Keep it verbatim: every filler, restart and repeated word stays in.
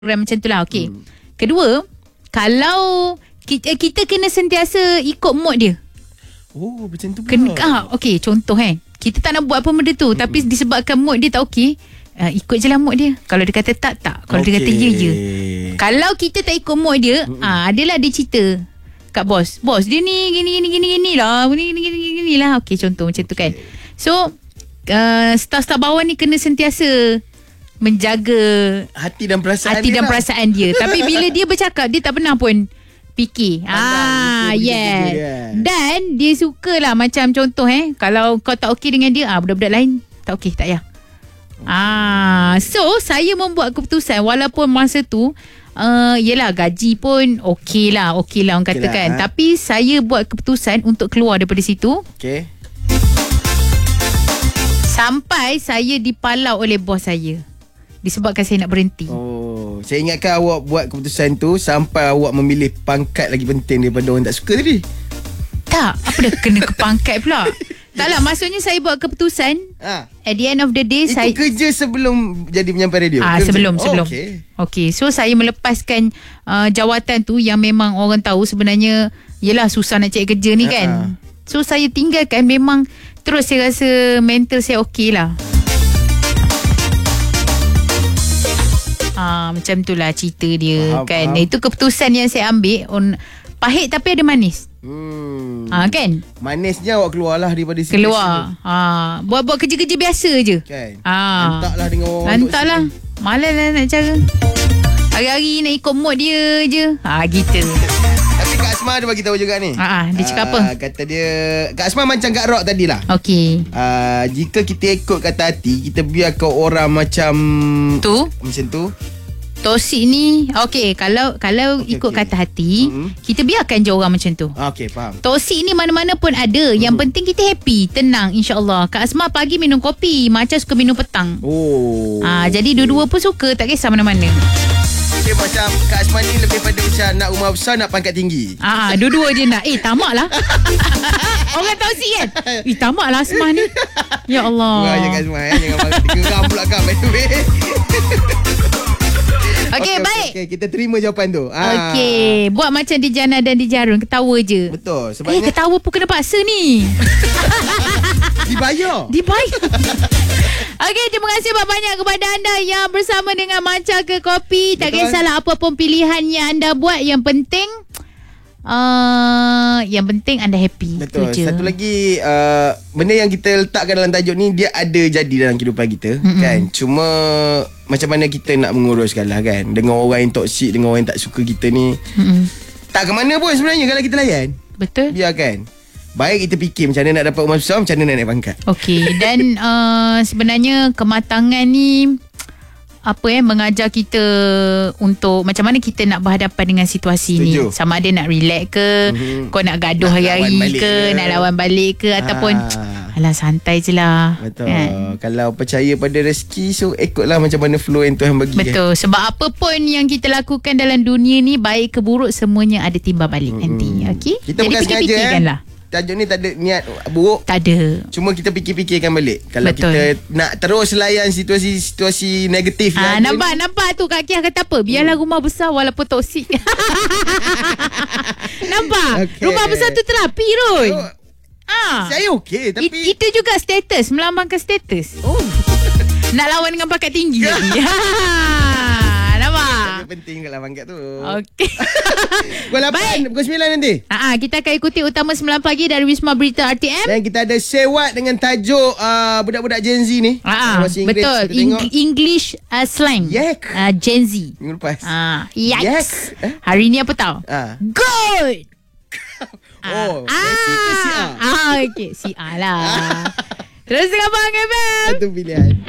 program macam tu lah. Okay. Hmm. Kedua, kalau kita, kita kena sentiasa ikut mood dia. Oh, macam tu pula. Kena, ah, okay, contoh eh. Kita tak nak buat apa benda tu. Hmm. Tapi disebabkan mood dia tak okay, uh, ikut je lah mood dia. Kalau dia kata tak, tak. Kalau okay. dia kata ya, ya. Kalau kita tak ikut mood dia, hmm. ah, adalah dia cerita kat bos. Bos, dia ni gini, gini, gini, gini lah. Gini, gini, gini, gini lah. Okay, contoh macam tu kan. So, uh, staff-staff bawah ni kena sentiasa menjaga hati dan perasaan hati dia dan lah. perasaan dia. Tapi bila dia bercakap, dia tak pernah pun fikir. Ah, yeah. Dia. Dan dia sukalah macam contoh eh, kalau kau tak okey dengan dia, ah budak-budak lain tak okey, tak payah. Ah, so saya membuat keputusan walaupun masa tu uh, yelah gaji pun okey lah, okey lah orang okay katakan. lah, ha? Tapi saya buat keputusan untuk keluar daripada situ. Okey. Sampai saya dipalau oleh bos saya. Disebabkan saya nak berhenti. Oh, saya ingatkan awak buat keputusan tu sampai awak memilih pangkat lagi penting daripada orang tak suka tadi. Tak, apa dah kena ke pangkat pula. Taklah, maksudnya saya buat keputusan. Ha. At the end of the day, Itu saya kerja sebelum jadi penyampai radio? Ah, ke sebelum macam? sebelum. Oh, okay. Okay, so saya melepaskan uh, jawatan tu yang memang orang tahu sebenarnya yelah susah nak cari kerja ni kan. Ha-ha. So saya tinggalkan, memang terus saya rasa mental saya okey lah. Ah, macam tu lah cerita dia. Faham, kan. faham. Itu keputusan yang saya ambil. On, pahit tapi ada manis. Hmm. Ah, kan? Manisnya awak keluarlah daripada situ. Keluar. Ah, buat-buat kerja-kerja biasa je. Kan. Ah. Lantaklah dengan orang. Lantaklah. Malas lah nak cara. Hari-hari nak ikut mood dia je. Ah, gitu. Tapi Kak Asma ada bagi tahu juga ni. Ah, dia cakap apa? Ah, kata dia, Kak Asma macam Kak Rock tadi lah. Okey. Uh, jika kita ikut kata hati, kita biarkan orang macam Tu macam tu. toksik ni, okey, kalau kalau Okey, ikut okey. kata hati, Mm-hmm. kita biarkan je orang macam tu. Ah, okey, faham. Toksik ni mana-mana pun ada. Yang penting kita happy, tenang, insya-Allah. Kak Asma pagi minum kopi, Macam suka minum petang. Oh. Ah, jadi dua-dua pun suka, tak kisah mana-mana. Dia macam Kak Asma ni lebih pada macam nak rumah besar, nak pangkat tinggi. Ah, dua-dua je nak. Eh, tamak lah. Orang toksik kan? Eh, tamak lah Asma ni. Ya Allah. Kurang je Kak Asma eh. Jangan marah. Geram pula Kak, by the way. Okey, baik. Okay, kita terima jawapan tu. Ah. Okey, buat macam di Jana dan di Jarun, ketawa je. Betul. Eh, Sebabnya ketawa pun kena paksa ni. dibayar. Dibayar. Okey, terima kasih banyak kepada anda yang bersama dengan Macam ke Kopi. Tak Betul. kisahlah apa pun pilihan yang anda buat, yang penting uh, yang penting anda happy. Betul. Tu je. Satu lagi uh, benda yang kita letakkan dalam tajuk ni, dia ada jadi dalam kehidupan kita. Mm-mm. Kan. Cuma macam mana kita nak menguruskan lah kan. Dengan orang yang toksik, dengan orang yang tak suka kita ni. Mm-mm. Tak ke mana pun sebenarnya kalau kita layan. Betul. Biarkan. Baik kita fikir macam mana nak dapat rumah besar, macam mana nak naik pangkat. Okey, dan uh, sebenarnya kematangan ni apa eh mengajar kita untuk macam mana kita nak berhadapan dengan situasi Setuju. ni. Sama ada nak relax ke, Mhm. kau nak gaduh Nak hari-hari lawan balik ke, ke. nak lawan balik ke, ataupun Ah. alah santai je lah. Betul. Kan? Kalau percaya pada rezeki, so ikutlah macam mana flow yang Tuhan bagi. Betul. Sebab apa pun yang kita lakukan dalam dunia ni, baik ke buruk, semuanya ada timbal balik Hmm. nanti. Okey? Kita Jadi bukan sengaja fikir-fikirkan eh. lah. Tajuk ni tak ada niat buruk. Tak ada. Cuma kita fikir-fikirkan balik. Kalau Betul. kita nak terus layan situasi-situasi negatif Ah, yang ada nampak ni, nampak tu Kak Kia kata apa? Biarlah rumah besar walaupun toksik. Nampak? Okey. Rumah besar tu terapi, Roy. Oh, Ah. saya okey tapi It, itu juga status, melambangkan status. oh, Nak lawan dengan pangkat tinggi. Ya. Nampak? dia penting kalau pangkat tu. Okey. Pukul lapan, pukul sembilan nanti. Ah, kita akan ikuti Utama sembilan Pagi dari Wisma Berita R T M. Dan kita ada sewat dengan tajuk uh, budak-budak Gen Z ni. Ah, Bahasa Inggeris, betul. kita tengok. Eng- English uh, slang. Yak. Uh, Gen Z. Minggu lepas. Ah, Yak. yikes. Eh? Hari ni apa tau? Ah. Good. Oh, ah, si, si A. ah, okey, si A lah. Terus dengan Bang F M. Satu pilihan.